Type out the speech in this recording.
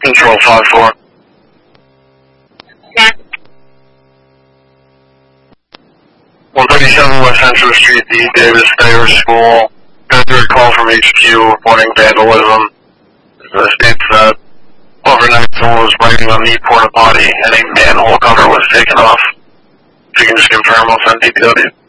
Control 5-4. Yeah. 137 West Central Street, the Davis Thayer School. Got a call from HQ reporting vandalism. It states that overnight someone was writing on the porta potty and a manhole cover was taken off. If you can just confirm, I'll send DPW.